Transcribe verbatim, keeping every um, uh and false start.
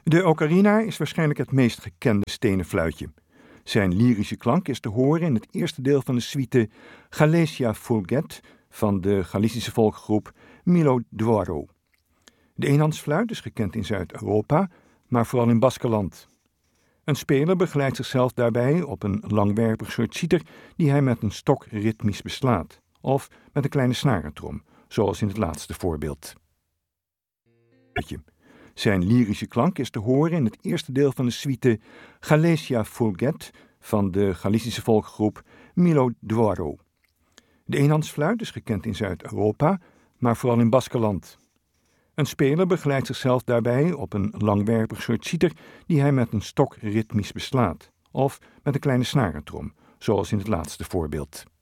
De ocarina is waarschijnlijk het meest gekende stenen fluitje. Zijn lyrische klank is te horen in het eerste deel van de suite Galesia Folget van de Galicische volkgroep Milo Dvoro. De eenhandsfluit is gekend in Zuid-Europa, maar vooral in Baskeland. Een speler begeleidt zichzelf daarbij op een langwerpig soort citer die hij met een stok ritmisch beslaat, of met een kleine snarentrom, zoals in het laatste voorbeeld. Zijn lyrische klank is te horen in het eerste deel van de suite Galesia Folget van de Galicische volkgroep Milo Dvoro. De eenhandsfluit is gekend in Zuid-Europa, maar vooral in Baskeland. Een speler begeleidt zichzelf daarbij op een langwerpig soort citer die hij met een stok ritmisch beslaat, of met een kleine snarentrom, zoals in het laatste voorbeeld.